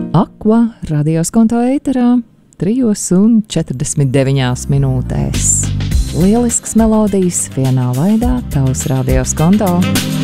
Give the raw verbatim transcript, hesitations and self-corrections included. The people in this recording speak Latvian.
Aqua radioskonto ēterā trijos un četrdesmit deviņās minūtēs. Lielisks melodijas vienā laidā tavs radioskonto.